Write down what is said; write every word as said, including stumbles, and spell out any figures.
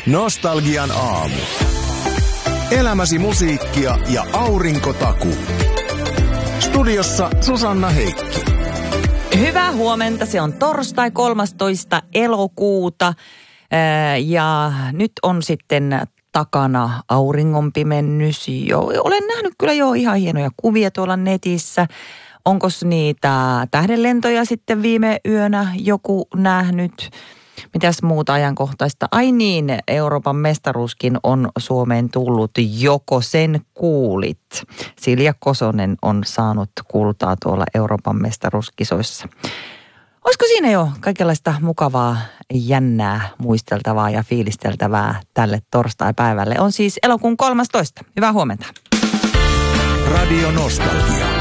Nostalgian aamu. Elämäsi musiikkia ja aurinkotakuu. Studiossa Susanna Heikki. Hyvää huomenta. Se on torstai kolmastoista elokuuta ja nyt on sitten takana auringonpimennys. Jo, olen nähnyt kyllä jo ihan hienoja kuvia tuolla netissä. Onko niitä tähdenlentoja sitten viime yönä joku nähnyt? Mitäs muuta ajankohtaista? Ai niin, Euroopan mestaruuskin on Suomeen tullut. Joko sen kuulit? Silja Kosonen on saanut kultaa tuolla Euroopan mestaruuskisoissa. Olisiko siinä jo kaikenlaista mukavaa, jännää, muisteltavaa ja fiilisteltävää tälle torstai-päivälle? On siis elokuun kolmastoista. Hyvää huomenta. Radio Nostalgia.